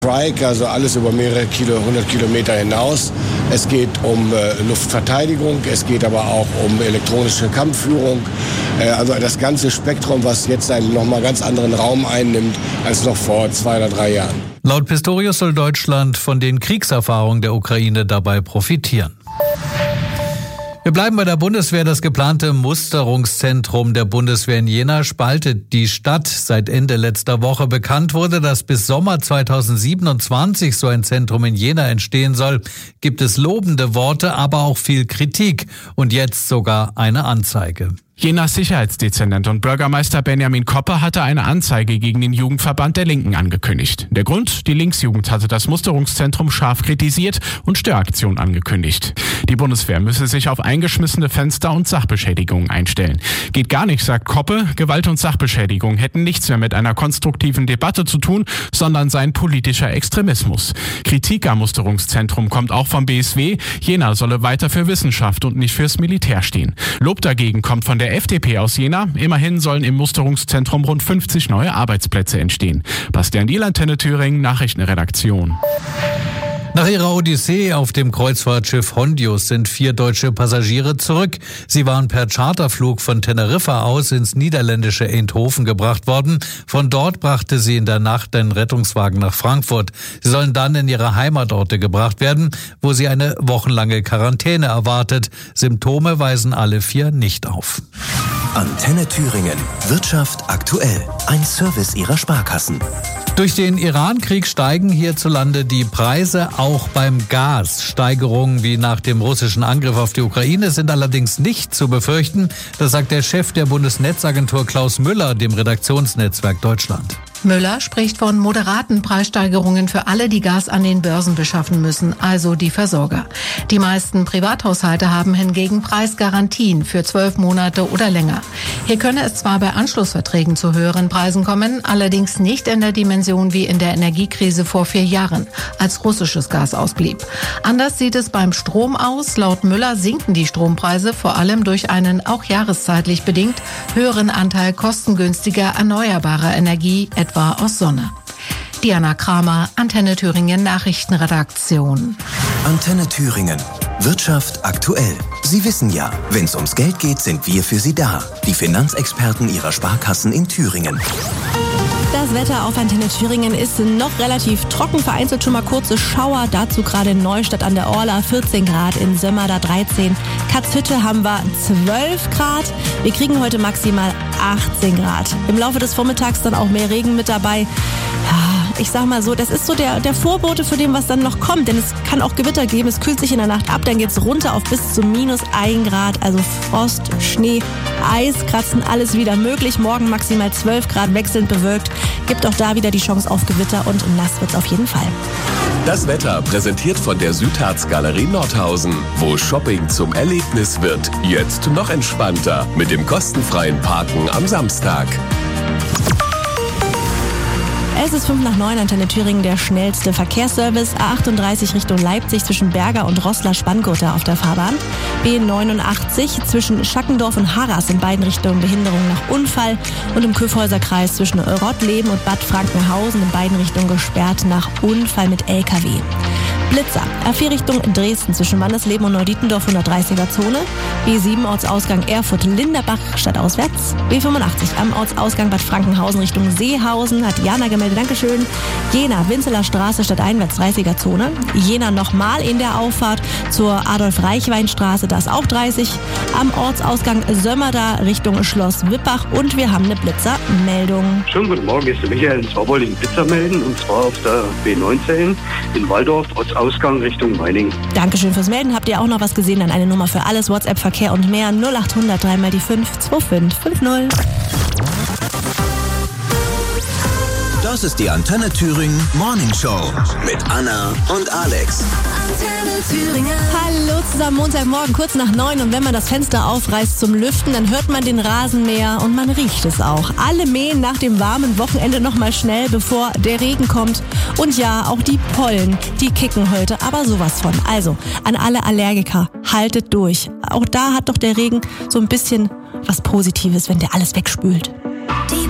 Strike, also alles über mehrere 100 Kilometer hinaus. Es geht um Luftverteidigung, es geht aber auch um elektronische Kampfführung. Also das ganze Spektrum, was jetzt einen nochmal ganz anderen Raum einnimmt als noch vor 2 oder 3 Jahren. Laut Pistorius soll Deutschland von den Kriegserfahrungen der Ukraine dabei profitieren. Wir bleiben bei der Bundeswehr. Das geplante Musterungszentrum der Bundeswehr in Jena spaltet die Stadt. Seit Ende letzter Woche bekannt wurde, dass bis Sommer 2027 so ein Zentrum in Jena entstehen soll, gibt es lobende Worte, aber auch viel Kritik und jetzt sogar eine Anzeige. Jenas Sicherheitsdezernent und Bürgermeister Benjamin Koppe hatte eine Anzeige gegen den Jugendverband der Linken angekündigt. Der Grund? Die Linksjugend hatte das Musterungszentrum scharf kritisiert und Störaktionen angekündigt. Die Bundeswehr müsse sich auf eingeschmissene Fenster und Sachbeschädigungen einstellen. Geht gar nicht, sagt Koppe. Gewalt und Sachbeschädigung hätten nichts mehr mit einer konstruktiven Debatte zu tun, sondern seien politischer Extremismus. Kritik am Musterungszentrum kommt auch vom BSW. Jena solle weiter für Wissenschaft und nicht fürs Militär stehen. Lob dagegen kommt von der FDP aus Jena. Immerhin sollen im Musterungszentrum rund 50 neue Arbeitsplätze entstehen. Bastian Diel, Antenne Thüringen, Nachrichtenredaktion. Nach ihrer Odyssee auf dem Kreuzfahrtschiff Hondius sind 4 deutsche Passagiere zurück. Sie waren per Charterflug von Teneriffa aus ins niederländische Eindhoven gebracht worden. Von dort brachte sie in der Nacht ein Rettungswagen nach Frankfurt. Sie sollen dann in ihre Heimatorte gebracht werden, wo sie eine wochenlange Quarantäne erwartet. Symptome weisen alle 4 nicht auf. Antenne Thüringen. Wirtschaft aktuell. Ein Service ihrer Sparkassen. Durch den Iran-Krieg steigen hierzulande die Preise, auch beim Gas. Steigerungen wie nach dem russischen Angriff auf die Ukraine sind allerdings nicht zu befürchten. Das sagt der Chef der Bundesnetzagentur Klaus Müller dem Redaktionsnetzwerk Deutschland. Müller spricht von moderaten Preissteigerungen für alle, die Gas an den Börsen beschaffen müssen, also die Versorger. Die meisten Privathaushalte haben hingegen Preisgarantien für 12 Monate oder länger. Hier könne es zwar bei Anschlussverträgen zu höheren Preisen kommen, allerdings nicht in der Dimension wie in der Energiekrise vor 4 Jahren, als russisches Gas ausblieb. Anders sieht es beim Strom aus. Laut Müller sinken die Strompreise vor allem durch einen auch jahreszeitlich bedingt höheren Anteil kostengünstiger erneuerbarer Energie, etwa aus Sonne. Diana Kramer, Antenne Thüringen Nachrichtenredaktion. Antenne Thüringen. Wirtschaft aktuell. Sie wissen ja, wenn es ums Geld geht, sind wir für Sie da. Die Finanzexperten Ihrer Sparkassen in Thüringen. Das Wetter auf Antenne Thüringen ist noch relativ trocken, vereinzelt schon mal kurze Schauer. Dazu gerade in Neustadt an der Orla 14 Grad, in Sömmerda 13. Katzhütte haben wir 12 Grad. Wir kriegen heute maximal 18 Grad. Im Laufe des Vormittags dann auch mehr Regen mit dabei. Ich sag mal so, das ist so der Vorbote für dem, was dann noch kommt. Denn es kann auch Gewitter geben, es kühlt sich in der Nacht ab, dann geht's runter auf bis zu -1 Grad. Also Frost, Schnee, Eis, Kratzen, alles wieder möglich. Morgen maximal 12 Grad, wechselnd bewölkt. Gibt auch da wieder die Chance auf Gewitter und nass wird's auf jeden Fall. Das Wetter präsentiert von der Südharz-Galerie Nordhausen, wo Shopping zum Erlebnis wird. Jetzt noch entspannter mit dem kostenfreien Parken am Samstag. Es ist 8:55, Antenne Thüringen, der schnellste Verkehrsservice. A38 Richtung Leipzig zwischen Berger und Roßler-Spandgurte auf der Fahrbahn. B89 zwischen Schackendorf und Harras in beiden Richtungen Behinderung nach Unfall. Und im Kyffhäuser-Kreis zwischen Rottleben und Bad Frankenhausen in beiden Richtungen gesperrt nach Unfall mit LKW. Blitzer. A4 Richtung Dresden zwischen Wandersleben und Neudietendorf 130er Zone. B7 Ortsausgang Erfurt-Linderbach stadtauswärts. B85 am Ortsausgang Bad Frankenhausen Richtung Seehausen hat Jana gemeldet. Dankeschön. Jena, Winzeler Straße stadteinwärts 30er Zone. Jena nochmal in der Auffahrt zur Adolf-Reichwein-Straße, da ist auch 30. Am Ortsausgang Sömmerda Richtung Schloss Wippach und wir haben eine Blitzermeldung. Schönen guten Morgen, hier ist der Michael. Und zwar wollte ich einen Blitzer melden und zwar auf der B19 in Waldorf, Ortsausgang Richtung Meiningen. Dankeschön fürs Melden. Habt ihr auch noch was gesehen? Dann eine Nummer für alles, WhatsApp, Verkehr und mehr 0800 3 mal die 5 2550. Das ist die Antenne Thüringen Morning Show mit Anna und Alex. Antenne Thüringen. Hallo zusammen, Montagmorgen, kurz nach 9. Und wenn man das Fenster aufreißt zum Lüften, dann hört man den Rasenmäher und man riecht es auch. Alle mähen nach dem warmen Wochenende nochmal schnell, bevor der Regen kommt. Und ja, auch die Pollen, die kicken heute, aber sowas von. Also, an alle Allergiker, haltet durch. Auch da hat doch der Regen so ein bisschen was Positives, wenn der alles wegspült.